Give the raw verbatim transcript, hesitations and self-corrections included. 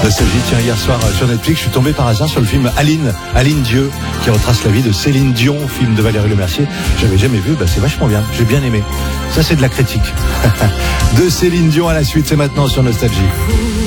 Nostalgie, tiens, hier soir sur Netflix, je suis tombé par hasard sur le film Aline, Aline Dieu, qui retrace la vie de Céline Dion, film de Valérie Lemercier. J'avais jamais vu, bah c'est vachement bien, j'ai bien aimé. Ça c'est de la critique. De Céline Dion à la suite, c'est maintenant sur Nostalgie.